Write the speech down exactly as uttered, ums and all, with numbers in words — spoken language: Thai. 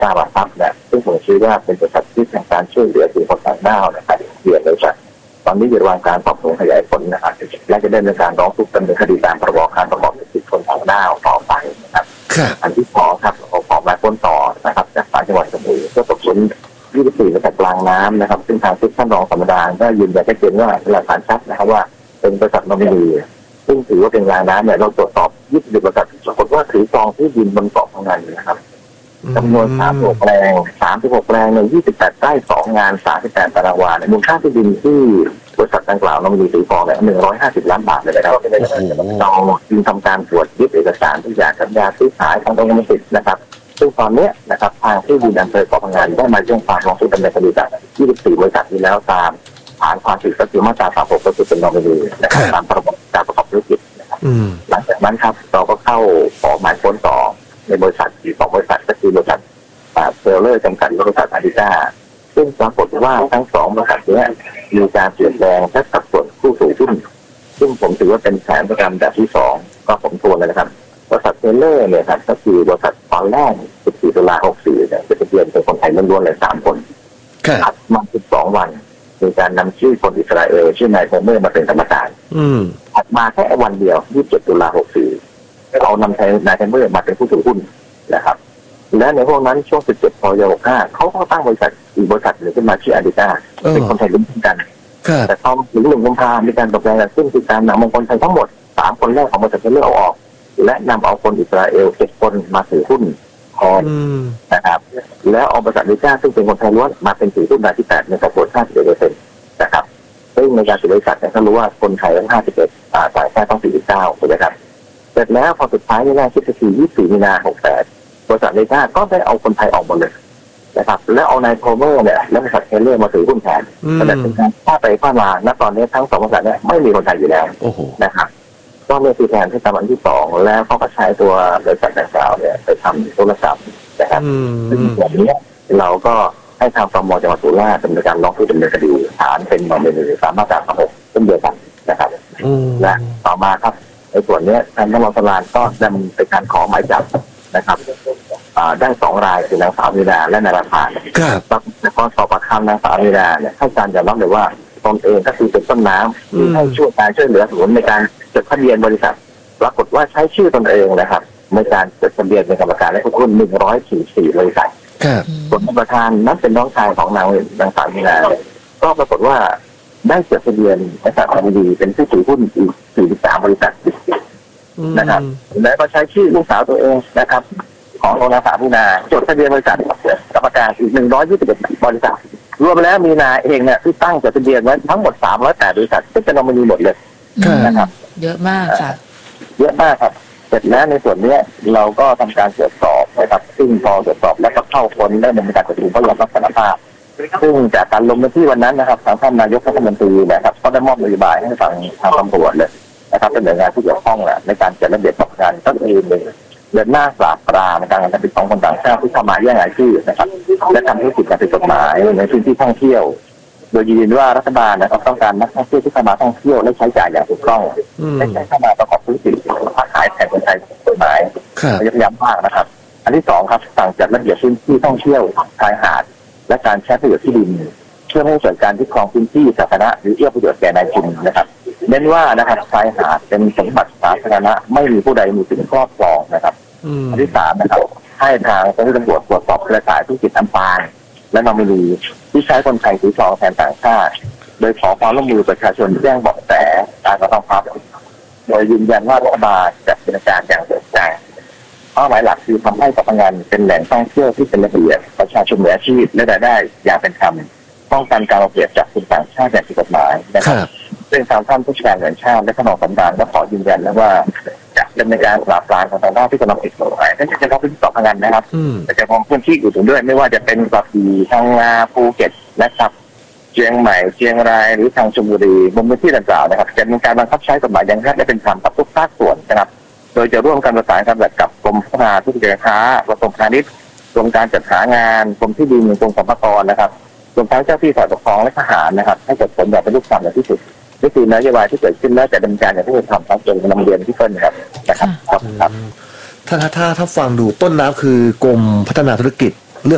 กาบาซับเนี่ยซึ่งผมเชื่อว่าเป็นบริษัทที่ทำการช่วยเหลือผู้ประกอบการนะครับเกี่ยวกับตอนนี้อยู่ระหว่างการสอบสวนขยายผลนะครับและจะได้ในการร้องทุกข์ดำเนินคดีตามพรบการประกอบธุรกิจคนต่างด้าวต่อไปนะครับอันที่สองครับขอหมายค้นต่อนะครับจากศาลจังหวัดสมุทรเพื่อสอบสวนยี่สิบสี่มาจากกลางน้ำนะครับซึ่งทางท่านรองสมดาก็ยืนยันชัดเจนว่าหลักฐานชัดนะครับว่าเป็นบริษัทนอมินีซึ่งถือว่าเป็นกลางน้ำเนี่ยเราตรวจสอบยี่สิบบริษัทปรากฏว่าถือซองที่ดินบนเกาะพังงานนะครับจำนวนสามสิบหกแปลงสามสิบหกแปลงในยี่สิบแปดไร่สองงานสามสิบแปดตารางวามูลค่าที่ดินที่บริษัทดังกล่าวนอมินีถือซองเนี่ยหนึ่งร้อยห้าสิบล้านบาทเลยนะครับเราจึงทำการตรวจยึดเอกสารทุกอย่างสัญญาซื้อขายทางตรงนี้สิทธิ์นะครับซึ่งตอนนี้นะครับทางที่ดินอำเภอเกาะพังงานได้มาแจ้งความร้องทุกข์ดำเนินคดีกับยี่สิบสี่บริษัทนี้แล้วตามฐานความผิดก็คือมาตราสามสิบหกก็คือเป็นนอมินีนะครับตามพรบการประกอบธุรกิจนะครับหลังจากนั้นครับเราก็เข้าขอหมายค้นต่อในบริษัทอีกสองบริษัทก็คือบริษัทเซลเลอร์จำกัดบริษัทอาดิด้าซึ่งปรากฏว่าทั้งสองบริษัทนี้มีการเปลี่ยนแปลงและสัดส่วนผู้ถือหุ้นซึ่งผมถือว่าเป็นแผนประกันแบบที่สองก็ผมทวนเลยนะครับบริษัทเซลเลอร์เนี่ยครับก็คือบริษัทตอนแรกสิบสี่ตุลาหกสี่เนี่ยเป็นเดือนเป็นคนไทยล้วนๆเลยสามคนถัดมาสิบสองวันมีการนำชื่อคนอิสราเอลชื่อนายโฮเมอร์มาเป็นกรรมการถัดมาแค่วันเดียวยี่สิบเจ็ดตุลาหกสี่เรานำนายโฮเมอร์มาเป็นผู้ถือหุ้นนะครับและในพวกนั้นช่วงสิบเจ็ดพยหกห้าเขาก็ตั้งบริษัทอีกบริษัทหนึ่งขึ้นมาชื่ออาดิด้าเป็นคนไทยร่วมกันแต่พอถึงหนึ่งกุมภาพันธ์มีการตกลงกันซึ่งคือการนำคนไทยทั้งหมดสามคนแรกของบริษัทเลือกเอาออกและนำเอาคนอิสราเอลเจ็ดคนมาถือหุ้นแทนนะครับแล้วเอาบริษัทอาดิด้าซึ่งเป็นคนไทยล้วนมาเป็นถือหุ้นรายที่แปดในสัดส่วนห้าสิบเอ็ดเปอร์เซ็นต์นะครับซึ่งในการถือบริษัทเนี่ยเขารู้ว่าคนไทยทั้งห้าสิบเอ็ดต่างชาติต้องสี่สิบเก้าถูกไหมครับเสร็จแล้วพอสุดท้ายนี่แรกที่คือยี่สิบสี่มีนาหกแปดบริษัทเลต้าก็ได้เอาคนไทยออกหมดเลยนะครับแล้วเอานายโคเวอร์เนี่ยแล้วบริษัทเทเลอร์มาถือหุ้นแทนแต่เป็นการฆ่าไปฆ่ามาณตอนนี้ทั้งสองบริษัทเนี่ยไม่มีคนไทยอยู่แล้วนะครับก็เมื่อตีแทนที่ตามวันที่สองแล้วเขาก็ใช้ตัวบริษัทดังกล่าวเนี่ยไปทำโทรศัพท์นะครับซึ่งแบบนี้เราก็ให้ทางตมจังหวัดสุราษฎร์ดำเนินการร้องทุกข์ดำเนินคดีฐานเป็นนอมินีตามมาตราสามสิบหกเช่นเดียวกันนะครับและต่อมาครับในส่วนนี้ทางตำรวจสลานก็ดำเนินการขอหมายจับนะครับได้สองรายคือนางสาวมีนาและนายรัฐาครับแล้วก็สอบปากคำนางสาวมีนาเนี่ยให้การยอมรับเลยว่าตนเองก็คือเป็นต้นน้ำให้ช่วยการช่วยเหลือสนุนในการจดทะเบียนบริษัทปรากฏว่าใช้ชื่อตนเองนะครับในการจดทะเบียนเป็นกรรมการและผู้ถือหุ้นหนึ่งร้อยสี่สิบสี่บริษัทส่วนประธานนั้นเป็นน้องชายของนางนางสาวมีนาก็ปรากฏว่าได้จดทะเบียนบริษัทนอมินีเป็นผู้ถือหุ้นอีกสี่สิบสามบริษัทนะครับและก็ใช้ชื่อลูกสาวตัวเองนะครับของนางสาวมีนาจดทะเบียนบริษัทกรรมการอีกหนึ่งร้อยยี่สิบเอ็ดบริษัทรวมแล้วมีนาเองเนี่ยที่ตั้งจดทะเบียนไว้ทั้งหมดสามร้อยแปดบริษัทที่เป็นนอมินีหมดเลยนะครับเยอะมากค่ะเยอะมากครับเสร็จแล้วในส่วนนี้เราก็ทำการตรวจสอบนะครับซึ่งพอตรวจสอบแล้วก็เข้าคนได้ดำเนินการจับกุมเขายอมรับสารภาพซึ่งจากการลงพื้นที่วันนั้นนะครับทางท่านนายกรัฐมนตรีนะครับก็ได้มอบนโยบายให้ฝั่งทางตำรวจเลยนะครับเป็นหน่วยงานที่เกี่ยวข้องแหละในการจัดระเบียบประการตั้งเองเลยเดินหน้าปราบปรามในการกระทำผิดของคนต่างชาติที่เข้ามาแย่งอาชีพนะครับและทำให้ผิดการผิดกฎหมายในพื้นที่ท่องเที่ยวโดยยืนยันว่ารัฐบาลนะครับต้องการนักท่องเที่ยวที่เข้ามาท่องเที่ยวและใช้จ่ายอย่างถูกต้องและใช้เข้ามาประกอบธุรกิจค้าขายแทนคนไทยกฎหมายย้ำมากนะครับอันที่สองครับสั่งจัดระเบียบพื้นที่ท่องเที่ยวชายหาดและการใช้ประโยชน์ที่ดินเพื่อให้เกิดการที่ครองพื้นที่สาธารณะหรือเอื้อประโยชน์แก่นายทุนนะครับเน้นว่านะครับชายหาดเป็นสมบัติสาธารณะไม่มีผู้ใดมีสิทธิครอบครองนะครับอันที่สามนะครับให้ทางเจ้าหน้าที่ตำรวจตรวจสอบเครือข่ายธุรกิจอัมพาและนอมินีที่ใช้คนไทยถือซองแทนต่างชาติโดยขอความร่วมมือประชาชนแจ้งเบาะแสการกระทำความผิดโดยยืนยันว่ารัฐบาลจะดำเนินการอย่างเต็มใจเป้าหมายหลักคือทำให้เกาะพังงานเป็นแหล่งท่องเที่ยวที่เป็นระเบียบประชาชนมีอาชีพและรายได้อย่างเป็นธรรมป้องกันการเอาเปรียบจากคนต่างชาติอย่างผิดกฎหมายนะครับซึ่งทางท่านผู้การแห่งชาติและท่านรองสำนักก็ขอยืนยันแล้วว่าจะดำเนินการปราบปรามของทางด้านที่กำลังผิดกฎหมายนั่นจะเฉพาะพื้นที่เกาะพังงานนะครับแต่จะมองพื้นที่อื่นด้วยไม่ว่าจะเป็นกระบี่พังงาภูเก็ตนะครับเชียงใหม่เชียงรายหรือทางชลบุรีบนพื้นที่ดังกล่าวนะครับจะมีการบังคับใช้กฎหมายอย่างแท้และเป็นธรรมกับทุกภาคส่วนนะครับโดยจะร่วมกันประสานกันกับกรมพัฒนาธุรกิจการค้ากระทรวงพาณิชย์กรมการจัดหางานกรมที่ดินกรมสรรพากรนะครับรวมทั้งเจ้าที่ฝ่ายปกครองและทหารนะครับให้เกิดผลแบบเป็นรูปธรรมอย่างที่สุดนี่คือนโยบายที่เกิดขึ้นแล้วจะดำเนินการอย่างที่ทำทั้งจนนำเรียนที่เพิ่นครับนะครับครับถ้าถ้าถ้าถ้าฟังดูต้นน้ำคือกรมพัฒนาธุรกิจ